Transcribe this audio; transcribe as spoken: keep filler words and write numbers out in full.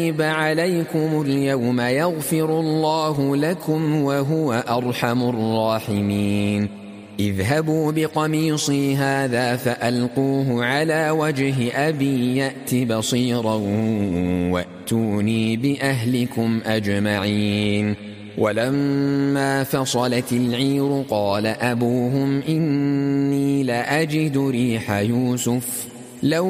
عليكم اليوم يغفر الله لكم وهو أرحم الراحمين اذهبوا بقميصي هذا فألقوه على وجه أبي يأت بصيرا وأتوني بأهلكم أجمعين ولما فصلت العير قال أبوهم إني لأجد ريح يوسف لو